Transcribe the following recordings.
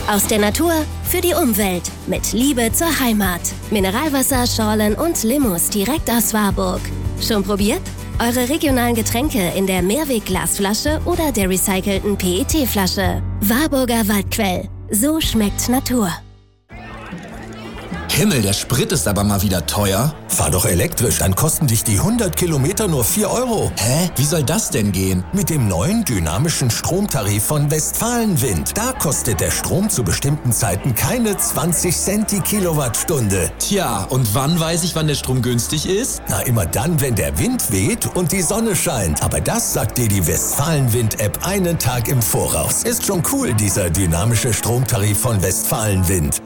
Aus der Natur für die Umwelt. Mit Liebe zur Heimat. Mineralwasser, Schorlen und Limous direkt aus Warburg. Schon probiert? Eure regionalen Getränke in der Mehrweg-Glasflasche oder der recycelten PET-Flasche. Warburger Waldquell. So schmeckt Natur. Himmel, der Sprit ist aber mal wieder teuer. Fahr doch elektrisch, dann kosten dich die 100 Kilometer nur 4 Euro. Hä? Wie soll das denn gehen? Mit dem neuen dynamischen Stromtarif von Westfalenwind. Da kostet der Strom zu bestimmten Zeiten keine 20 Cent die Kilowattstunde. Tja, und wann weiß ich, wann der Strom günstig ist? Na, immer dann, wenn der Wind weht und die Sonne scheint. Aber das sagt dir die Westfalenwind-App einen Tag im Voraus. Ist schon cool, dieser dynamische Stromtarif von Westfalenwind.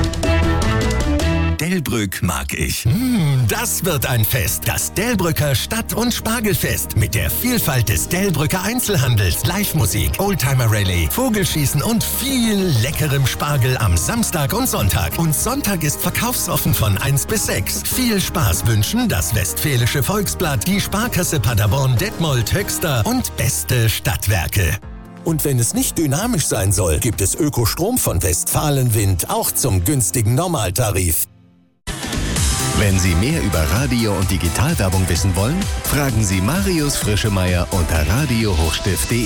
Delbrück mag ich. Das wird ein Fest. Das Delbrücker Stadt- und Spargelfest. Mit der Vielfalt des Delbrücker Einzelhandels. Live-Musik, Oldtimer-Rallye, Vogelschießen und viel leckerem Spargel am Samstag und Sonntag. Und Sonntag ist verkaufsoffen von 1 bis 6. Viel Spaß wünschen das Westfälische Volksblatt, die Sparkasse Paderborn, Detmold, Höxter und Beste Stadtwerke. Und wenn es nicht dynamisch sein soll, gibt es Ökostrom von Westfalenwind auch zum günstigen Normaltarif. Wenn Sie mehr über Radio- und Digitalwerbung wissen wollen, fragen Sie Marius Frischemeier unter radiohochstift.de.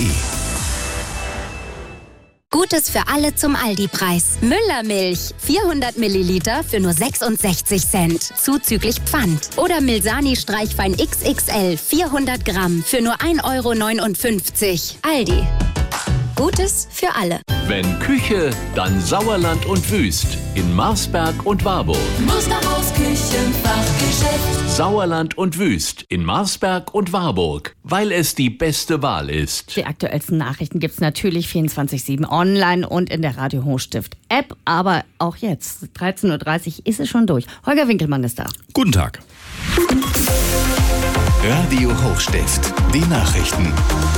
Gutes für alle zum Aldi-Preis. Müllermilch, 400 Milliliter für nur 66 Cent, zuzüglich Pfand. Oder Milsani-Streichwein XXL, 400 Gramm für nur 1,59 €. Aldi. Gutes für alle. Wenn Küche, dann Sauerland und Wüst in Marsberg und Warburg. Musterhaus Küchenfachgeschäft. Sauerland und Wüst in Marsberg und Warburg, weil es die beste Wahl ist. Die aktuellsten Nachrichten gibt's natürlich 24/7 online und in der Radio Hochstift App, aber auch jetzt, 13:30 Uhr ist es schon durch. Holger Winkelmann ist da. Guten Tag. Radio Hochstift, die Nachrichten.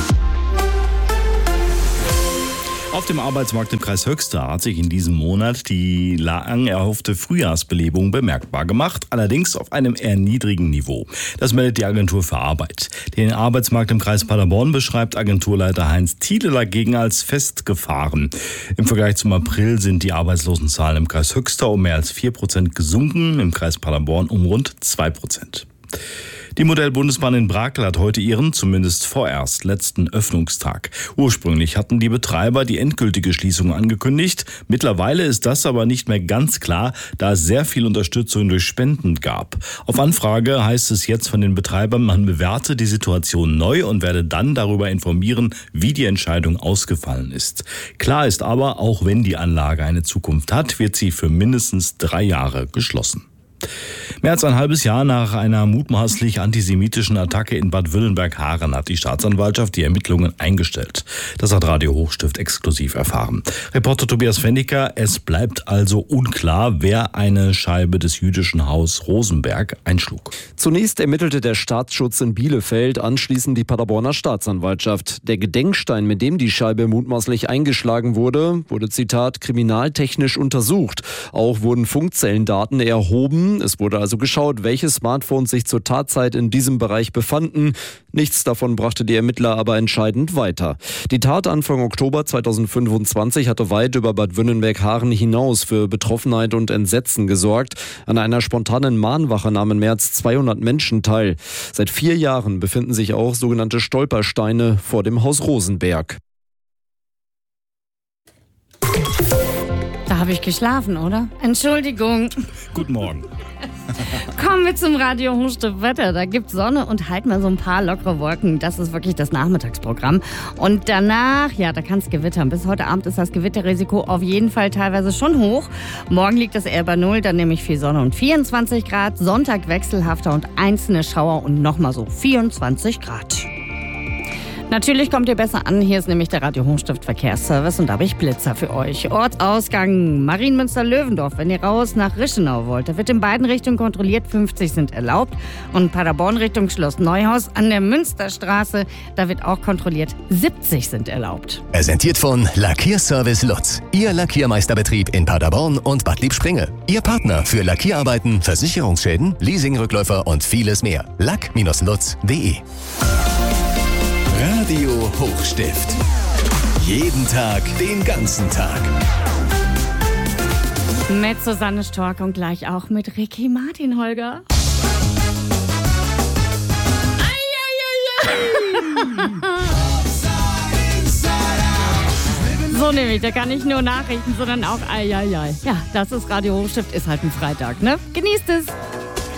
Auf dem Arbeitsmarkt im Kreis Höxter hat sich in diesem Monat die lang erhoffte Frühjahrsbelebung bemerkbar gemacht, allerdings auf einem eher niedrigen Niveau. Das meldet die Agentur für Arbeit. Den Arbeitsmarkt im Kreis Paderborn beschreibt Agenturleiter Heinz Thiele dagegen als festgefahren. Im Vergleich zum April sind die Arbeitslosenzahlen im Kreis Höxter um mehr als 4% gesunken, im Kreis Paderborn um rund 2%. Die Modellbundesbahn in Brakel hat heute ihren, zumindest vorerst, letzten Öffnungstag. Ursprünglich hatten die Betreiber die endgültige Schließung angekündigt. Mittlerweile ist das aber nicht mehr ganz klar, da es sehr viel Unterstützung durch Spenden gab. Auf Anfrage heißt es jetzt von den Betreibern, man bewerte die Situation neu und werde dann darüber informieren, wie die Entscheidung ausgefallen ist. Klar ist aber, auch wenn die Anlage eine Zukunft hat, wird sie für mindestens 3 Jahre geschlossen. Mehr als ein halbes Jahr nach einer mutmaßlich antisemitischen Attacke in Bad Wüllenberg-Haaren hat die Staatsanwaltschaft die Ermittlungen eingestellt. Das hat Radio Hochstift exklusiv erfahren. Reporter Tobias Fenniker, es bleibt also unklar, wer eine Scheibe des jüdischen Haus Rosenberg einschlug. Zunächst ermittelte der Staatsschutz in Bielefeld, anschließend die Paderborner Staatsanwaltschaft. Der Gedenkstein, mit dem die Scheibe mutmaßlich eingeschlagen wurde, Zitat, kriminaltechnisch untersucht. Auch wurden Funkzellendaten erhoben. Es wurde also geschaut, welche Smartphones sich zur Tatzeit in diesem Bereich befanden. Nichts davon brachte die Ermittler aber entscheidend weiter. Die Tat Anfang Oktober 2025 hatte weit über Bad Wünnenberg-Haaren hinaus für Betroffenheit und Entsetzen gesorgt. An einer spontanen Mahnwache nahmen mehr als 200 Menschen teil. Seit 4 Jahren befinden sich auch sogenannte Stolpersteine vor dem Haus Rosenberg. Da habe ich geschlafen, oder? Entschuldigung. Guten Morgen. Kommen wir zum Radio Hochstift Wetter. Da gibt es Sonne und halt mal so ein paar lockere Wolken. Das ist wirklich das Nachmittagsprogramm. Und danach, ja, da kann es gewittern. Bis heute Abend ist das Gewitterrisiko auf jeden Fall teilweise schon hoch. Morgen liegt es eher bei 0, dann nämlich viel Sonne und 24 Grad. Sonntag wechselhafter und einzelne Schauer und nochmal so 24 Grad. Natürlich kommt ihr besser an. Hier ist nämlich der Radio Hochstift Verkehrsservice und da habe ich Blitzer für euch. Ortsausgang Marienmünster-Löwendorf. Wenn ihr raus nach Rischenau wollt, da wird in beiden Richtungen kontrolliert. 50 sind erlaubt. Und Paderborn Richtung Schloss Neuhaus an der Münsterstraße, da wird auch kontrolliert. 70 sind erlaubt. Präsentiert von Lackierservice Lutz. Ihr Lackiermeisterbetrieb in Paderborn und Bad Liebspringe. Ihr Partner für Lackierarbeiten, Versicherungsschäden, Leasingrückläufer und vieles mehr. lack-lutz.de. Radio Hochstift. Jeden Tag, den ganzen Tag. Mit Susanne Stork und gleich auch mit Ricky Martin, Holger. So nämlich, da kann nicht nur Nachrichten, sondern auch Eieiei. Ja, das ist Radio Hochstift, ist halt ein Freitag, ne? Genießt es!